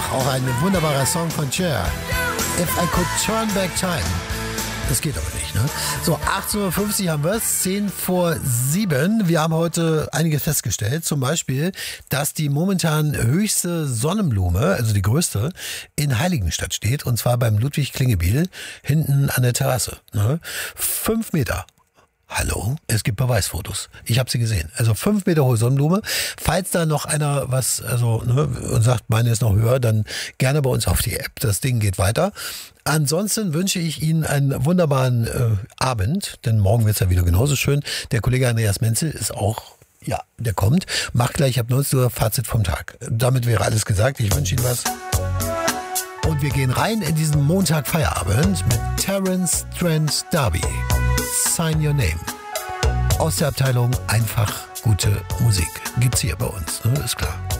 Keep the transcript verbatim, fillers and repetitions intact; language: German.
Auch ein wunderbarer Song von Cher. If I Could Turn Back Time. Das geht aber nicht, ne? So, achtzehn Uhr fünfzig haben wir es, zehn vor sieben. Wir haben heute einiges festgestellt. Zum Beispiel, dass die momentan höchste Sonnenblume, also die größte, in Heiligenstadt steht. Und zwar beim Ludwig Klingebiel, hinten an der Terrasse. Ne? Fünf Meter. Hallo, es gibt Beweisfotos. Ich habe sie gesehen. Also fünf Meter hohe Sonnenblume. Falls da noch einer was, also ne, und sagt, meine ist noch höher, dann gerne bei uns auf die App. Das Ding geht weiter. Ansonsten wünsche ich Ihnen einen wunderbaren äh, Abend, denn morgen wird es ja wieder genauso schön. Der Kollege Andreas Menzel ist auch, ja, der kommt. Macht gleich ab neunzehn Uhr Fazit vom Tag. Damit wäre alles gesagt. Ich wünsche Ihnen was. Und wir gehen rein in diesen Montag Feierabend mit Terence Trent D'Arby. Sign Your Name. Aus der Abteilung Einfach gute Musik. Gibt's hier bei uns, ne? Ist klar.